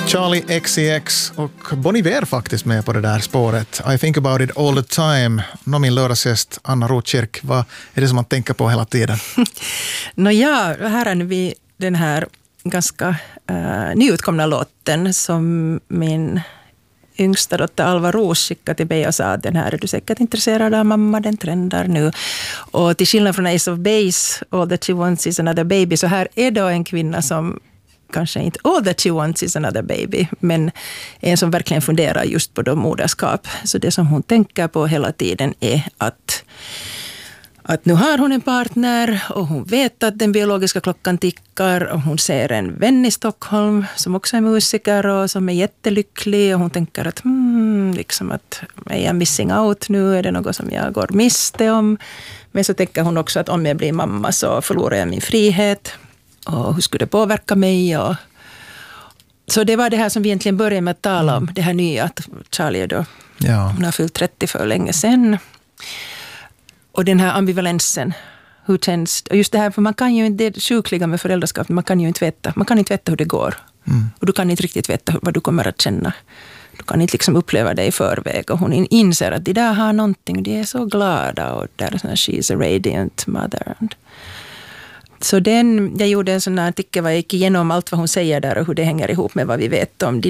Charlie XCX och Bon Iver faktiskt med på det där spåret. I think about it all the time. Min lördagsgäst Anna Rotkirk, vad är det som man tänker på hela tiden? Här är vi den här ganska nyutkomna låten som min yngsta dotter Alva Ros skickade till mig och sa att den här är du säkert intresserad av mamma, den trendar nu. Och till skillnad från Ace of Base, All That She Wants Is Another Baby, så här är då en kvinna som kanske inte all that she wants is another baby, men en som verkligen funderar just på moderskap. Så det som hon tänker på hela tiden är att nu har hon en partner och hon vet att den biologiska klockan tickar och hon ser en vän i Stockholm som också är musiker och som är jättelycklig och hon tänker att liksom att är jag missing out nu, är det något som jag går miste om? Men så tänker hon också att om jag blir mamma så förlorar jag min frihet. Och hur skulle det påverka mig? Så det var det här som vi egentligen började med att tala om. Det här nya, att Charlie då, hon har fyllt 30 för länge sedan. Och den här ambivalensen, hur känns det? Och just det här, för man kan ju inte, det sjukliga med föräldraskap, man kan ju inte veta. Man kan inte veta hur det går. Och du kan inte riktigt veta vad du kommer att känna. Du kan inte liksom uppleva det i förväg. Och hon inser att de där har någonting, de är så glada. Och där är sån här, she's a radiant mother. Så jag gjorde en sån här artikel där jag gick igenom allt vad hon säger där och hur det hänger ihop med vad vi vet om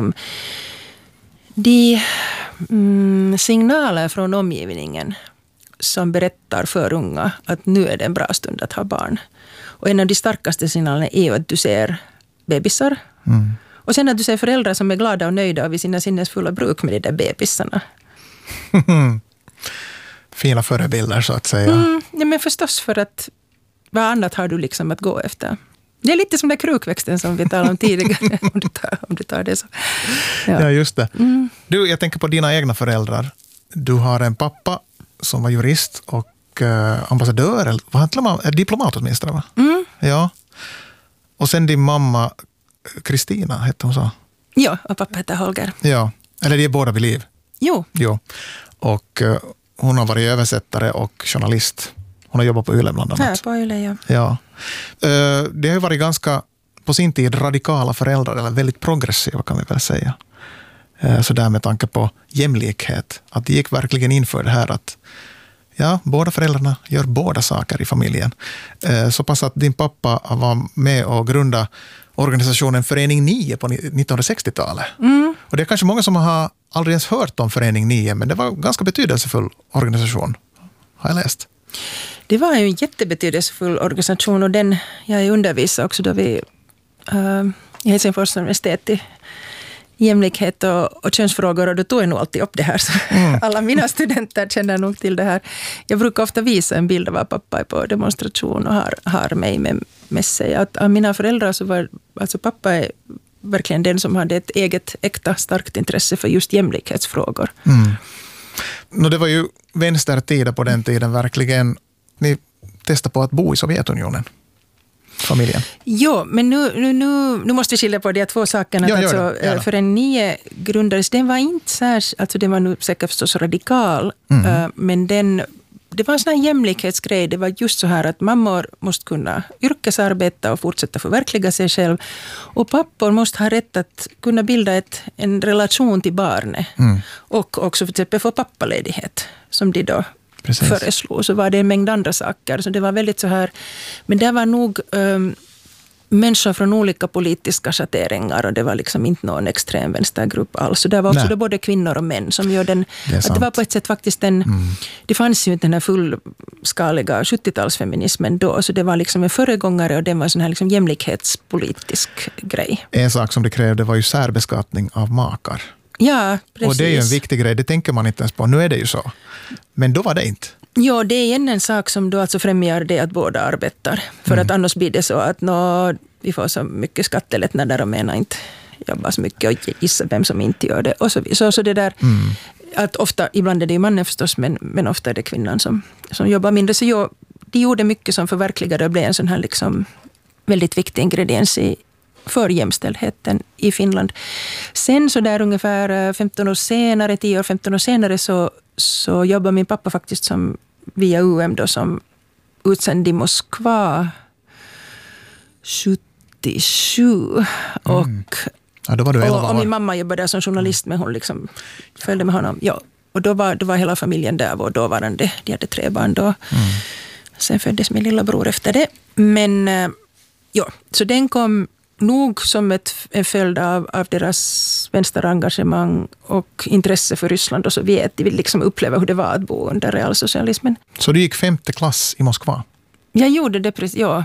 de signaler från omgivningen som berättar för unga att nu är det en bra stund att ha barn. Och en av de starkaste signalerna är ju att du ser bebisar. Och sen att du ser föräldrar som är glada och nöjda vid sina sinnesfulla bruk med de där bebisarna. Fina förebilder så att säga. Ja, men förstås, för att vad annat har du liksom att gå efter? Det är lite som den krukväxten som vi talade om tidigare, om du tar det så. Ja, just det. Du, jag tänker på dina egna föräldrar. Du har en pappa som var jurist och ambassadör, eller vad heter man? Diplomat åtminstone, va? Ja. Och sen din mamma, Kristina, hette hon så? Ja, och pappa heter Holger. Ja, eller de är båda vid liv. Jo. Och hon har varit översättare och journalist. Hon har jobbat på Yle bland annat. Här på Yle, ja. Det har ju varit ganska, på sin tid, radikala föräldrar, eller väldigt progressiva kan vi väl säga. Så där med tanke på jämlikhet. Att det gick verkligen in för det här att båda föräldrarna gör båda saker i familjen. Så pass att din pappa var med och grundade organisationen Förening 9 på 1960-talet. Och det är kanske många som har aldrig ens hört om Förening 9, men det var en ganska betydelsefull organisation, har jag läst. Det var ju en jättebetydelsefull organisation och jag undervisade också då i Helsingfors universitet i jämlikhet och könsfrågor, och då tog jag nog alltid upp det här. Så alla mina studenter känner nog till det här. Jag brukar ofta visa en bild av vad pappa är på demonstration och har mig med sig. Att av mina föräldrar så var, alltså pappa är verkligen den som hade ett eget äkta starkt intresse för just jämlikhetsfrågor. Det var ju vänstertider på den tiden verkligen. Ni testade på att bo i Sovjetunionen, familjen. Jo, men nu måste vi skilja på de två sakerna. För en 9 grundades, den var inte särskilt, alltså den var nu säkert förstås radikal, men det var en sån här jämlikhetsgrej. Det var just så här att mammor måste kunna yrkesarbeta och fortsätta förverkliga sig själv. Och pappor måste ha rätt att kunna bilda en relation till barnet. Och också för exempel få pappaledighet, som de då föreslog. Så var det en mängd andra saker. Så det var väldigt så här. Men det var nog människor från olika politiska schatteringar, och det var liksom inte någon extrem vänstergrupp alls. Så det var också både kvinnor och män som gör den. Det var på ett sätt faktiskt det fanns ju inte den här fullskaliga 70-talsfeminismen då, så det var liksom en föregångare, och det var en sån här liksom jämlikhetspolitisk grej. En sak som det krävde var ju särbeskattning av makar. Ja, precis. Och det är ju en viktig grej, det tänker man inte ens på. Nu är det ju så. Men då var det inte. Ja, det är igen en sak som då alltså främjar det att båda arbetar. För att annars blir det så att vi får så mycket skattelättnader och menar inte jobba så mycket och gissa vem som inte gör det. Och så det där, att ofta, ibland är det ju mannen förstås, men ofta är det kvinnan som jobbar mindre. Så de gjorde mycket som förverkligade och blev en sån här liksom väldigt viktig ingrediens för jämställdheten i Finland. Sen så där ungefär 10-15 år senare så jobbar min pappa faktiskt som via UM då som utsänd i Moskva 77. Och Ja, då var du 11 år. Och min mamma jobbade där som journalist, men hon liksom följde med honom. Ja. Och då var hela familjen där, vår dåvarande. De hade 3 barn då. Sen föddes min lilla bror efter det. Men ja, så den kom nog som en följd av deras vänsterengagemang och intresse för Ryssland och Sovjet. De vill liksom uppleva hur det var att bo under realsocialismen. Så du gick 5:e klass i Moskva? Jag gjorde det precis, ja.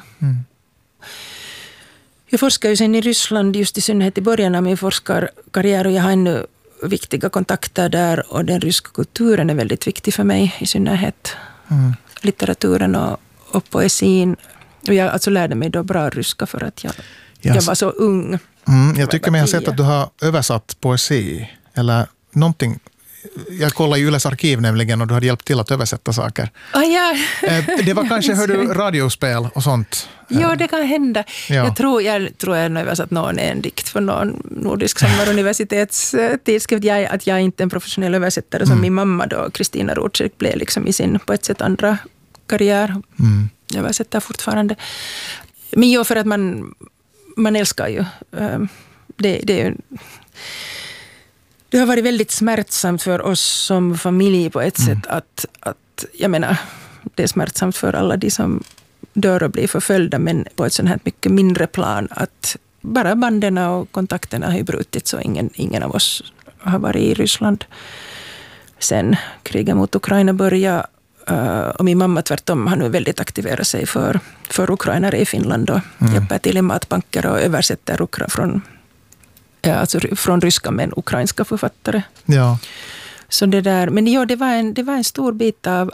Jag forskar ju sen i Ryssland just i synnerhet i början av min forskarkarriär och jag har ännu viktiga kontakter där och den ryska kulturen är väldigt viktig för mig i synnerhet. Litteraturen och poesin. Och jag alltså lärde mig då bra ryska för att jag var så ung. Jag tycker mig har sett att du har översatt poesi eller någonting. Jag kollar i Yles arkiv nämligen och du hade hjälpt till att översätta saker. Ja. Det var kanske, hör du, radiospel och sånt? Ja, det kan hända. Ja. Jag tror jag har översatt en dikt för någon nordisk sommaruniversitetstidskrift. Att jag är inte en professionell översättare som min mamma då, Kristina Rotschirk, blev liksom i sin på ett sätt andra karriär. Jag översätter fortfarande. Men jo, för att man älskar ju. Det har varit väldigt smärtsamt för oss som familj på ett sätt att jag menar, det är smärtsamt för alla de som dör och blir förföljda, men på ett sånt här mycket mindre plan att bara banden och kontakterna har ju brutit så ingen av oss har varit i Ryssland sen kriget mot Ukraina började. Och min mamma tvärtom har nu väldigt aktiverat sig för ukrainare i Finland och hjälper till i matbanker och översätter från ryska men ukrainska författare. Ja. Så det där, men ja, det var en stor bit av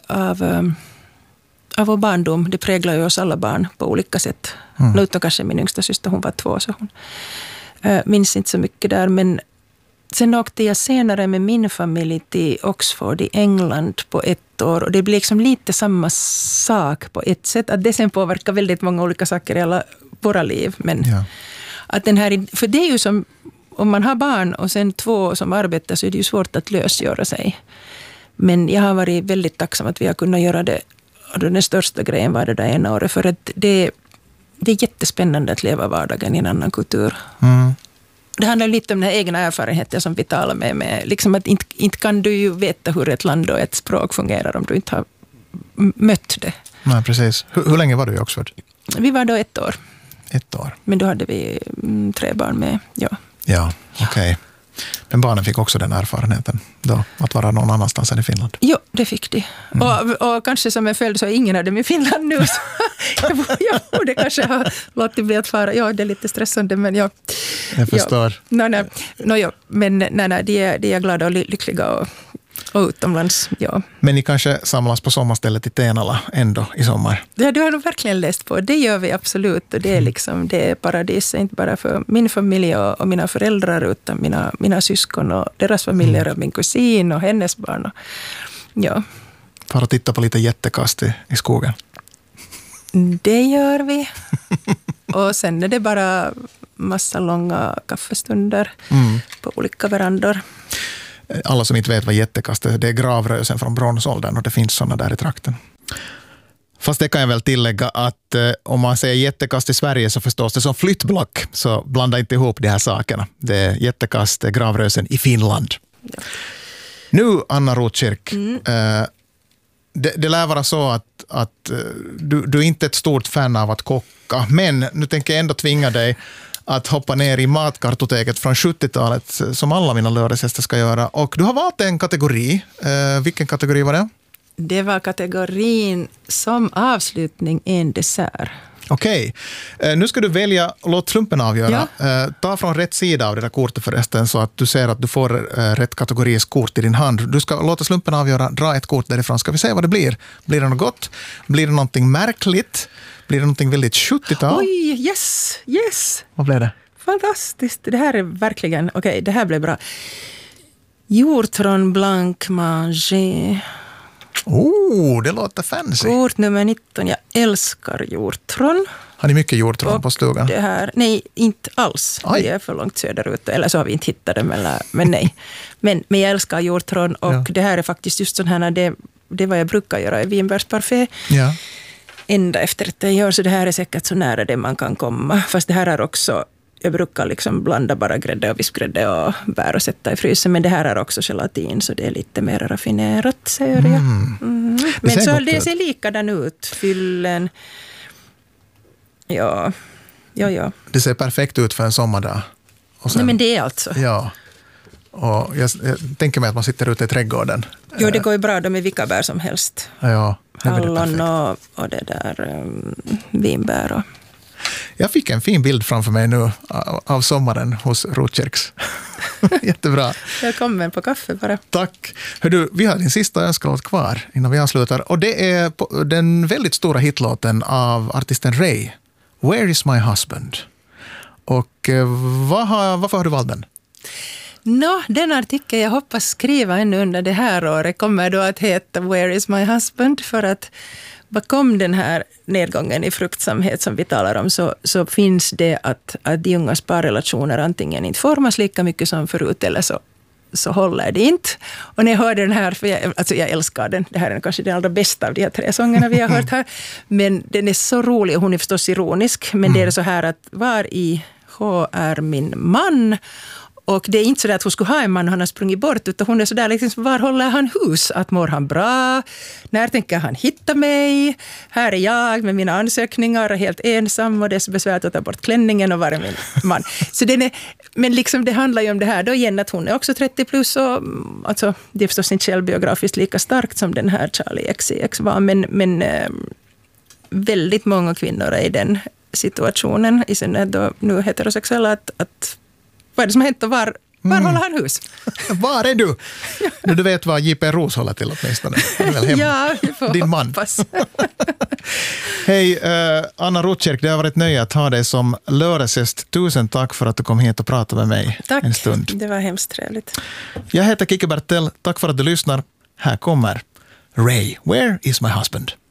vår barndom. Det präglar ju oss alla barn på olika sätt. Utom kanske min yngsta syster, hon var 2 så hon minns inte så mycket där. Men sen åkte jag senare med min familj till Oxford i England på 1 år. Och det blir liksom lite samma sak på ett sätt. Att det sen påverkar väldigt många olika saker i alla våra liv. Men att den här, för det är ju som, om man har barn och sen 2 som arbetar så är det ju svårt att lösgöra sig. Men jag har varit väldigt tacksam att vi har kunnat göra det. Och den största grejen var det där 1 året. För att det är jättespännande att leva vardagen i en annan kultur. Det handlar lite om den här egna erfarenheten som vi talar med. Liksom att inte kan du ju veta hur ett land och ett språk fungerar om du inte har mött det. Nej, precis. Hur länge var du i Oxford? Vi var då 1 år. 1 år. Men då hade vi 3 barn med, ja. Ja, okej. Men barnen fick också den erfarenheten då, att vara någon annanstans än i Finland? Jo, det fick de. Och kanske som en följd så är ingen av dem i Finland nu. Så jag borde kanske ha låtit bli att fara. Ja, det är lite stressande, men ja. Jag förstår. Ja. Men de är glada och lyckliga och utomlands, ja. Men ni kanske samlas på sommarstället i Tenala ändå i sommar? Ja, du har nog verkligen läst på. Det gör vi absolut. Och det är liksom, det är paradis, inte bara för min familj och mina föräldrar, utan mina syskon och deras familjer och min kusin och hennes barn. Ja. För att titta på lite jättekast i skogen? Det gör vi. Och sen är det bara massa långa kaffestunder på olika verandor. Alla som inte vet vad jättekast är, det är gravrösen från bronsåldern och det finns sådana där i trakten. Fast det kan jag väl tillägga att om man säger jättekast i Sverige så förstås det som flyttblock, så blanda inte ihop de här sakerna. Det är jättekast, det är gravrösen i Finland. Ja. Nu, Anna Rotschirk, det lär vara så att du inte är ett stort fan av att kocka, men nu tänker jag ändå tvinga dig att hoppa ner i matkartoteket från 70-talet som alla mina lördagsgäster ska göra. Och du har valt en kategori. Vilken kategori var det? Det var kategorin som avslutning en dessert. Okej. Nu ska du välja, låt slumpen avgöra. Ja. Ta från rätt sida av det där kortet förresten så att du ser att du får rätt kategoris kort i din hand. Du ska låta slumpen avgöra, dra ett kort därifrån. Ska vi se vad det blir? Blir det något gott? Blir det någonting märkligt? Blir det någonting väldigt 70-tal? Oj, yes. Vad blev det? Fantastiskt. Det här är verkligen, okej, det här blev bra. Hjortron blanc manger. Det låter fancy. Kort nummer 19. Jag älskar hjortron. Har ni mycket hjortron på stugan? Det här, nej, inte alls. Vi är för långt söderut. Eller så har vi inte hittat dem. Men nej. Men jag älskar hjortron. Och det här är faktiskt just sån här, det vad jag brukar göra i vinbärsparfait. Ja. Ända efter 10 år. Så det här är säkert så nära det man kan komma. Fast det här är också jag brukar liksom blanda bara grädde och vispgrädde och bär och sätta i frysen. Men det här är också gelatin, så det är lite mer raffinerat, säger jag. Men så det ser likadan ut. Fyllen. Ja. Det ser perfekt ut för en sommardag. Och sen, nej, men det är alltså. Ja. Och jag tänker mig att man sitter ute i trädgården. Jo, det går ju bra med vilka bär som helst. Ja, hallon och det där vinbär. Och. Jag fick en fin bild framför mig nu av sommaren hos Rotkyrks. Jättebra. Jag kommer på kaffe bara. Tack. Hördu, vi har din sista önskelåt kvar innan vi avslutar. Och det är den väldigt stora hitlåten av artisten Ray. Where is my husband? Och varför har du valt den? Den artikeln jag hoppas skriva ännu under det här året kommer då att heta Where is my husband? För att bakom den här nedgången i fruktsamhet som vi talar om så finns det att de ungas parrelationer antingen inte formas lika mycket som förut eller så håller det inte. Och när jag hörde den här, för jag älskar den, det här är kanske den allra bästa av de här 3 sångerna vi har hört här, men den är så rolig och hon är förstås ironisk, men det är så här att var i H är min man? Och det är inte så där att hon skulle ha en man och han har sprungit bort, utan hon är så där liksom, var håller han hus? Att mår han bra? När tänker han hitta mig? Här är jag med mina ansökningar och helt ensam och det är så besvärt att ta bort klänningen och vara min man. Så men liksom det handlar ju om det här då igen att hon är också 30 plus och alltså, det är förstås inte självbiografiskt lika starkt som den här Charlie XCX var, men väldigt många kvinnor är i den situationen, i synnerhet då nu heterosexuella, att vad är det som har hänt och var håller han hus? Var är du? Du vet vad J.P. Roos håller till åtminstone. Ja, vi får din man. hoppas. Hej, Anna Rotkyrk, det har varit nöje att ha dig som lördagsgäst. Tusen tack för att du kom hit och pratade med mig en stund. Det var hemskt trevligt. Jag heter Kike Bertell. Tack för att du lyssnar. Här kommer Ray, Where is my husband?